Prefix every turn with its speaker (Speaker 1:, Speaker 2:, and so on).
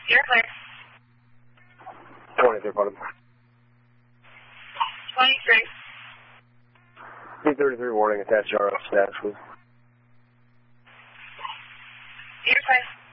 Speaker 1: You're clear.
Speaker 2: 23, bottom.
Speaker 1: 23.
Speaker 2: 333 warning, attached RF status, please.
Speaker 1: You're clear.